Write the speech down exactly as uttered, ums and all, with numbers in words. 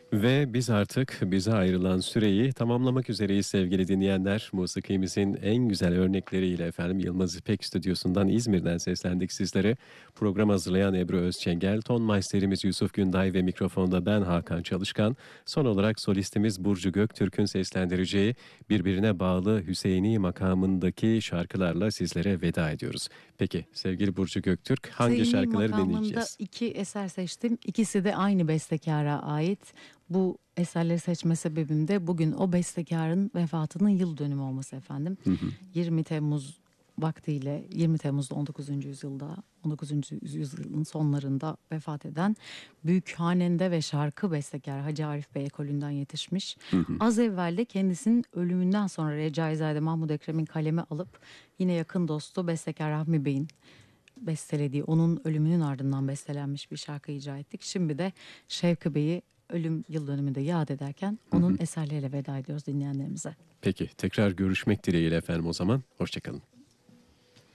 Ve biz artık bize ayrılan süreyi tamamlamak üzereyiz sevgili dinleyenler. Musikimizin en güzel örnekleriyle efendim Yılmaz İpek Stüdyosu'ndan İzmir'den seslendik sizlere. Program hazırlayan Ebru Özçengel, ton maisterimiz Yusuf Günday ve mikrofonda ben Hakan Çalışkan. Son olarak solistimiz Burcu Göktürk'ün seslendireceği birbirine bağlı Hüseyini makamındaki şarkılarla sizlere veda ediyoruz. Peki sevgili Burcu Göktürk, hangi Hüseyini şarkıları makamında dinleyeceğiz? iki eser seçtim. İkisi de aynı bestekara ait. Bu eserleri seçme sebebim de bugün o bestekarın vefatının yıl dönümü olması efendim. yirmi Temmuz vaktiyle yirmi Temmuz'da on dokuzuncu yüzyılda on dokuzuncu yüzyılın sonlarında vefat eden büyük hanende ve şarkı bestekarı Hacı Arif Bey ekolünden yetişmiş. Az evvel de kendisinin ölümünden sonra Recaizade Mahmud Ekrem'in kaleme alıp yine yakın dostu bestekar Rahmi Bey'in bestelediği, onun ölümünün ardından bestelenmiş bir şarkı icra ettik. Şimdi de Şevki Bey'i ölüm yıl dönümünde yad ederken onun eserleriyle veda ediyoruz dinleyenlerimize. Peki tekrar görüşmek dileğiyle efendim o zaman. Hoşçakalın.